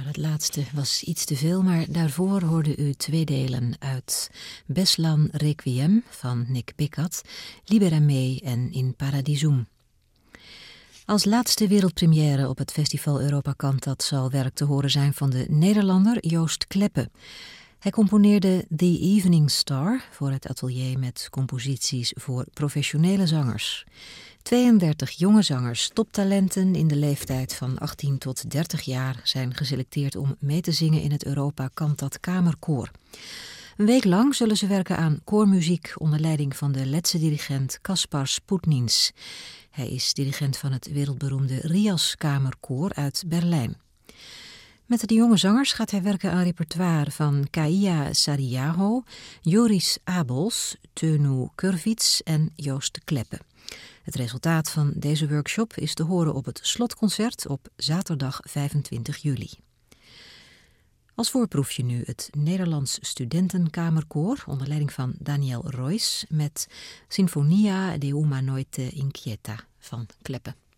het laatste was iets te veel, maar daarvoor hoorde u 2 delen uit Beslan Requiem van Nick Pickett, Libera Me en In Paradisum. Als laatste wereldpremière op het festival Europa Cantat zal werk te horen zijn van de Nederlander Joost Kleppe. Hij componeerde The Evening Star voor het atelier met composities voor professionele zangers. 32 jonge zangers, toptalenten in de leeftijd van 18 tot 30 jaar, zijn geselecteerd om mee te zingen in het Europa Cantat Kamerkoor. Een week lang zullen ze werken aan koormuziek onder leiding van de Letse dirigent Kaspar Sputnins. Hij is dirigent van het wereldberoemde Rias Kamerkoor uit Berlijn. Met de jonge zangers gaat hij werken aan repertoire van Kaia Sariaho, Joris Abels, Teunu Kurvits en Joost Kleppe. Het resultaat van deze workshop is te horen op het slotconcert op zaterdag 25 juli. Als voorproefje nu het Nederlands Studentenkamerkoor onder leiding van Daniel Roys met Sinfonia de una noite inquieta van Kleppe.